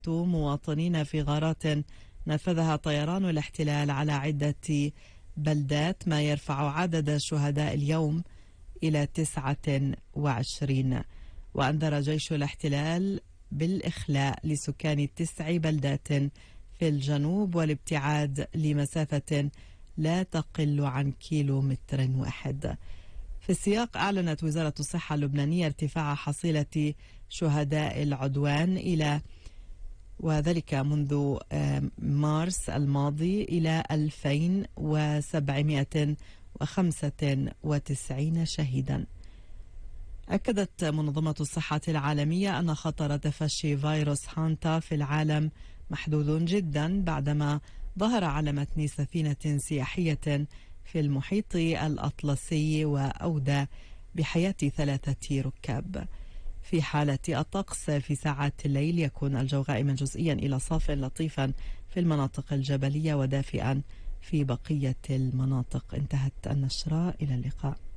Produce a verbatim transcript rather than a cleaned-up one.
مواطنين في غارات نفذها طيران الاحتلال على عدة بلدات، ما يرفع عدد شهداء اليوم إلى تسعة وعشرين. وأنذر جيش الاحتلال بالإخلاء لسكان تسع بلدات في الجنوب والابتعاد لمسافة لا تقل عن كيلو متر واحد. في السياق، أعلنت وزارة الصحة اللبنانية ارتفاع حصيلة شهداء العدوان إلى وذلك منذ مارس الماضي إلى ألفين وسبعمائة وخمسة وتسعين شهيدا. أكدت منظمة الصحة العالمية أن خطر تفشي فيروس هانتا في العالم محدود جدا بعدما ظهر على متن سفينة سياحية في المحيط الأطلسي وأودى بحياة ثلاثة ركاب. في حالة الطقس، في ساعات الليل يكون الجو غائما جزئيا إلى صاف لطيفا في المناطق الجبلية ودافئا في بقية المناطق. انتهت النشرة، إلى اللقاء.